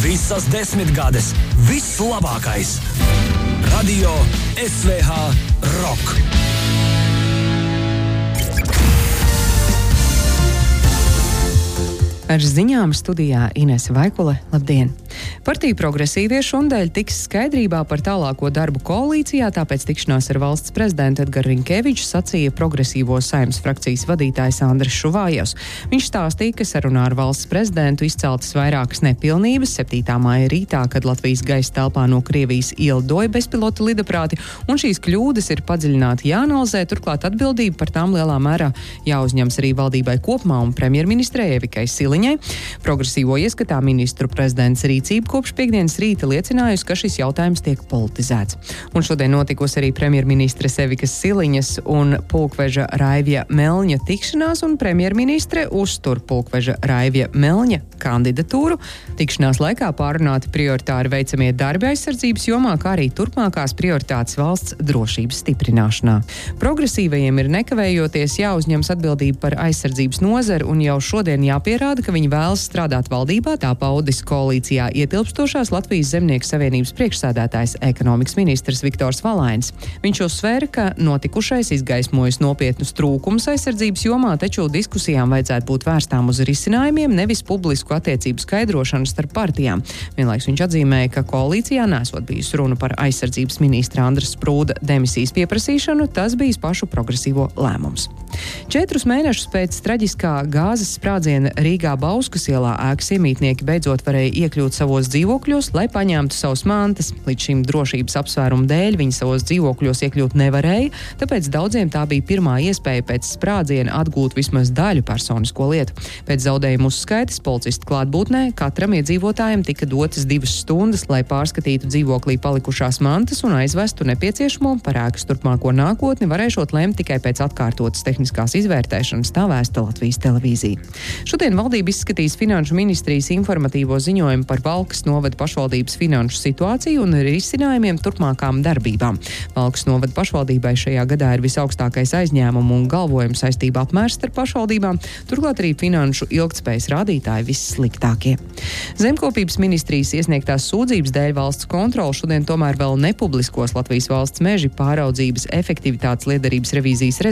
Visas 10 gades. Viss labākais. Radio SVH Rock. Ar ziņām studijā Inese Vaikule. Labdien! Partiju progresīvie šundēļ tiks skaidrībā par tālāko darbu koalīcijā, tāpēc tikšanās ar valsts prezidentu Edgars Rinkevičs sacīja progresīvo Saeimas frakcijas vadītājs Andris Šuvājevs. Viņš stāstīja, ka sarunā ar valsts prezidentu izceltas vairākas nepilnības 7. māja rītā, kad Latvijas gaisa telpā no Krievijas ielidoja bezpilota lidaprāti, un šīs kļūdas ir padziļināti jāanalizē, turklāt atbildība par tām lielā mērā jāuzņems arī valdībai kopumā un premjerministrei Evikai Siliņai. Progresīvo ieskatā ministru prezidents rīcība kopš piektdienas rīta liecinājusi, ka šis jautājums tiek politizēts. Un šodien notikusi arī premjerministres Evikas Siliņas un pulkveža Raivja Melņa tikšanās, un premjerministre uztur pulkveža Raivja Melņa kandidatūru. Tikšanās laikā pārunāti prioritāri veicamie darbi aizsardzības jomā, kā arī turpmākās prioritātes valsts drošības stiprināšanā. Progresīvajiem ir nekavējoties jāuzņems atbildība par aizsardzības nozari, un jau šodien jāpierāda, ka viņi vēlas strādāt valdībā, tā paudis koalīcijā ietilpstošās Latvijas Zemnieku savienības priekšsēdētājs ekonomikas ministrs Viktors Valainis. Viņš uzsvēra, ka notikušais izgaismojas nopietnus trūkumus aizsardzības jomā, taču diskusijām vajadzētu būt vērstām uz risinājumiem, nevis publisku attiecību skaidrošanu starp partijām. Vienlaiks viņš atzīmēja, ka koalīcijā nesot bijusi runa par aizsardzības ministra Andra Sprūda demisijas pieprasīšanu, tas bijis pašu progresīvo lēmums. 4 mēnešus pēc traģiskā gāzes sprādziena Rīgā Bauskas ielā ēkas iemītnieki beidzot varēja iekļūt savos dzīvokļos, lai paņemtu savus mantas. Līdz šim drošības apsvērumu dēļ viņi savos dzīvokļos iekļūt nevarēja, tāpēc daudziem tā bija pirmā iespēja pēc sprādziena atgūt vismaz daļu personisko lietu. Pēc zaudējumu uzskaites policistu klātbūtnē katram iedzīvotājiem tika dotas 2 stundas, lai pārskatītu dzīvoklī palikušās mantas un aizvestu nepieciešamo. Par ēkas turpmāko nākotni varēšot lemt tikai pēc atkārtotas tehniskās izvērtēšanas, tā vēsta Latvijas televīzija. Šodien valdība izskatīs Finanšu ministrijas informatīvo ziņojumu par Valkas novada pašvaldības finanšu situāciju un risinājumiem turpmākām darbībām. Valkas novada pašvaldībai šajā gadā ir visaugstākais aizņēmumu un galvojumu saistību apmērs starp pašvaldībām, turklāt arī finanšu ilgtspējas rādītāji vissliktākie. Zemkopības ministrijas iesniegtās sūdzības dēļ valsts kontrole šodien tomēr vēl nepubliskos Latvijas valsts meži pāraudzības efektivitātes lietderības revīzijas rezultātus.